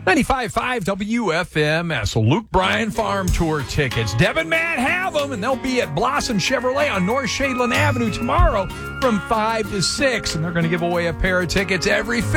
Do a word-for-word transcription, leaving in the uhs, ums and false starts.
ninety-five point five W F M S. Luke Bryan Farm Tour tickets. Deb and Matt have them, and they'll be at Blossom Chevrolet on North Shadeland Avenue tomorrow from five to six. And they're going to give away a pair of tickets every